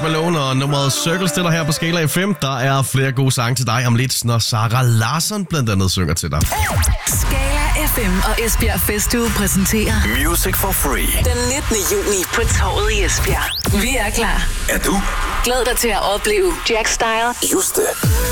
Malone og nummeret Circle stiller her på Skala FM. Der er flere gode sange til dig om lidt, når Sara Larsson blandt andet synger til dig. Skala FM og Esbjerg Festuge præsenterer Music for Free. Den 19. juni på Torvet i Esbjerg. Vi er klar. Er du? Glæd dig til at opleve Jack Style, Juste